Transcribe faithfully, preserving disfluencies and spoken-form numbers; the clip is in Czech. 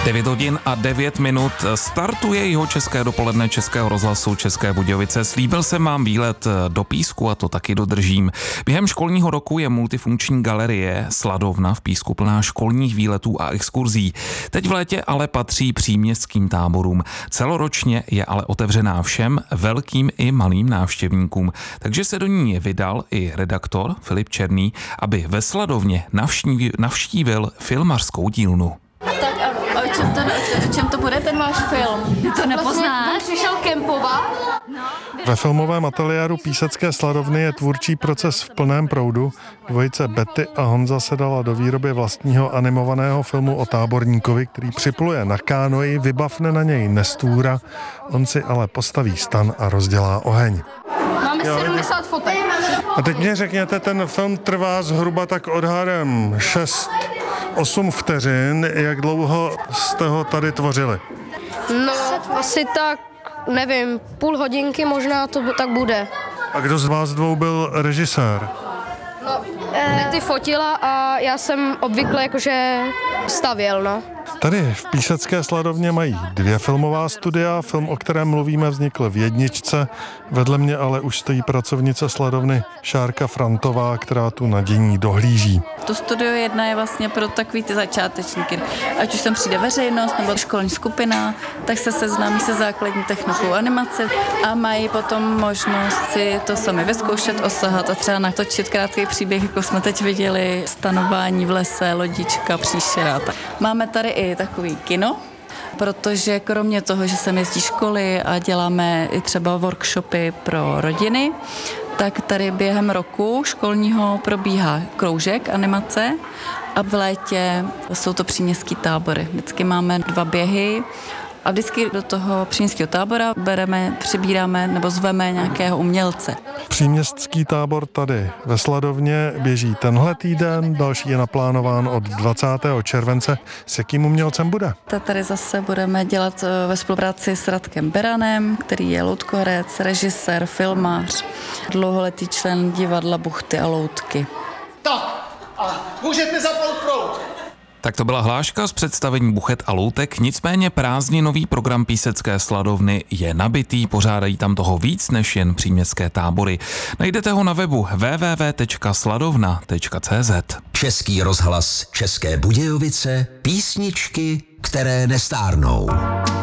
devět hodin a devět minut startuje jeho české dopoledne Českého rozhlasu České Budějovice. Slíbil jsem vám výlet do Písku a to taky dodržím. Během školního roku je multifunkční galerie Sladovna v Písku plná školních výletů a exkurzí. Teď v létě ale patří příměstským táborům. Celoročně je ale otevřená všem velkým i malým návštěvníkům. Takže se do ní vydal i redaktor Filip Černý, aby ve Sladovně navštívil, navštívil filmařskou dílnu. Tak a o čem to, o čem to bude ten váš film? To nepoznáš? Vlastně přišel kempovat? Ve filmovém ateliéru Písecké Sladovny je tvůrčí proces v plném proudu. Dvojice Betty a Honza se dala do výroby vlastního animovaného filmu o táborníkovi, který připluje na kánoji, vybavne na něj nestůra, on si ale postaví stan a rozdělá oheň. Máme sedmdesát fotek. A teď mě řekněte, ten film trvá zhruba tak odhadem šest osm vteřin. Jak dlouho jste ho tady tvořili? No, asi tak, nevím, půl hodinky možná to tak bude. A kdo z vás dvou byl režisér? No, e... ty fotila a já jsem obvykle jakože stavěl, no. Tady v Písecké Sladovně mají dvě filmová studia. Film, o kterém mluvíme, vznikl v jedničce. Vedle mě ale už stojí pracovnice Sladovny Šárka Frantová, která tu na dění dohlíží. To studio jedna je vlastně pro takový ty začátečníky. Ať už sem přijde veřejnost nebo školní skupina, tak se seznámí se základní technikou animace a mají potom možnost si to sami vyzkoušet, osahat a třeba natočit krátký příběh, jako jsme teď viděli, stanování v lese, lodička, příšera. Máme tady i takový kino, protože kromě toho, že sem jezdí školy a děláme i třeba workshopy pro rodiny, tak tady během roku školního probíhá kroužek animace a v létě jsou to příměstský tábory. Vždycky máme dva běhy a vždycky do toho příměstského tábora bereme, přibíráme nebo zveme nějakého umělce. Příměstský tábor tady ve Sladovně běží tenhle týden, další je naplánován od dvacátého července. S jakým umělcem bude? Tady zase budeme dělat ve spolupráci s Radkem Beranem, který je loutkoherec, režisér, filmář, dlouholetý člen divadla Buchty a loutky. Tak, a můžete zapnout proud. Tak to byla hláška z představení Buchet a loutek, nicméně prázdninový program Písecké Sladovny je nabitý, pořádají tam toho víc než jen příměstské tábory. Najdete ho na webu w w w tečka sladovna tečka c z. Český rozhlas České Budějovice, písničky, které nestárnou.